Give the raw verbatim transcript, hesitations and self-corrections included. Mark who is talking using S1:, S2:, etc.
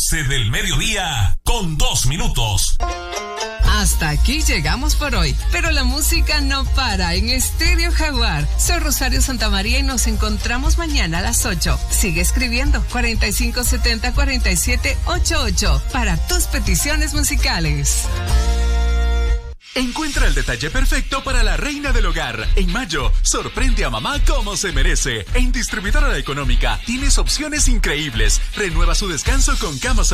S1: doce del mediodía con dos minutos.
S2: Hasta aquí llegamos por hoy, pero la música no para en Estéreo Jaguar. Soy Rosario Santamaría y nos encontramos mañana a las ocho. Sigue escribiendo cuarenta y cinco setenta cuarenta y siete ochenta y ocho para tus peticiones musicales.
S3: Encuentra el detalle perfecto para la reina del hogar. En mayo, sorprende a mamá como se merece. En Distribuidora La Económica tienes opciones increíbles. Renueva su descanso con camas